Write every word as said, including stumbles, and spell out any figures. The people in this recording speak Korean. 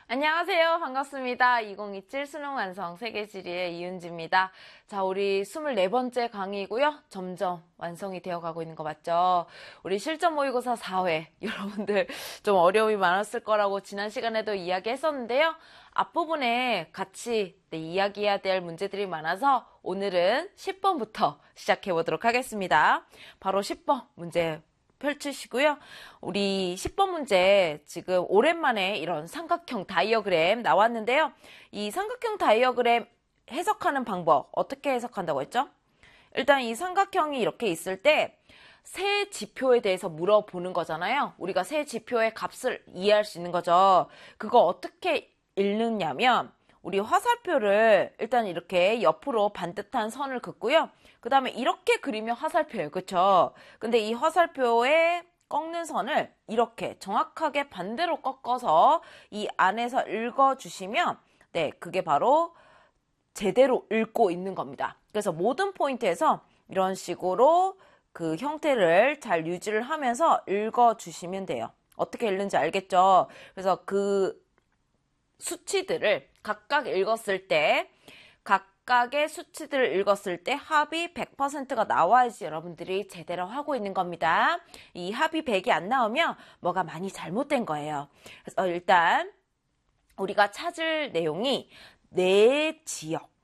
안녕하세요. 반갑습니다. 이천이십칠 수능 완성 세계지리의 이은지입니다. 자, 우리 스물네 번째 강의고요. 점점 완성이 되어가고 있는 거 맞죠? 우리 실전 모의고사 사 회 여러분들 좀 어려움이 많았을 거라고 지난 시간에도 이야기했었는데요. 앞부분에 같이 네, 이야기해야 될 문제들이 많아서 오늘은 십 번부터 시작해 보도록 하겠습니다. 바로 십 번 문제 펼치시고요. 우리 십 번 문제 지금 오랜만에 이런 삼각형 다이어그램 나왔는데요. 이 삼각형 다이어그램 해석하는 방법 어떻게 해석한다고 했죠? 일단 이 삼각형이 이렇게 있을 때 세 지표에 대해서 물어보는 거잖아요. 우리가 세 지표의 값을 이해할 수 있는 거죠. 그거 어떻게 읽느냐면 우리 화살표를 일단 이렇게 옆으로 반듯한 선을 긋고요. 그 다음에 이렇게 그리면 화살표예요. 그쵸? 근데 이 화살표에 꺾는 선을 이렇게 정확하게 반대로 꺾어서 이 안에서 읽어주시면 네, 그게 바로 제대로 읽고 있는 겁니다. 그래서 모든 포인트에서 이런 식으로 그 형태를 잘 유지를 하면서 읽어주시면 돼요. 어떻게 읽는지 알겠죠? 그래서 그 수치들을 각각 읽었을 때 각각의 수치들을 읽었을 때 합이 백 퍼센트가 나와야지 여러분들이 제대로 하고 있는 겁니다. 이 합이 백이 안 나오면 뭐가 많이 잘못된 거예요. 그래서 일단 우리가 찾을 내용이 네 지역,